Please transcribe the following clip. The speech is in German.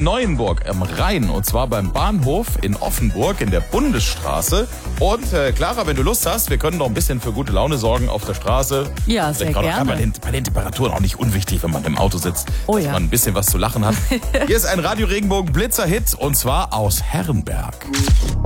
Neuenburg am Rhein. Und zwar beim Bahnhof in Offenburg in der Bundesstraße. Und Clara, wenn du Lust hast, wir können noch ein bisschen für gute Laune sorgen auf der Straße. Ja, sehr gerne. Bei den Temperaturen auch nicht unwichtig, wenn man im Auto sitzt, dass ja. man ein bisschen was zu lachen hat. Hier ist ein Radio Regenbogen Blitzer-Hit und zwar aus Herrenberg.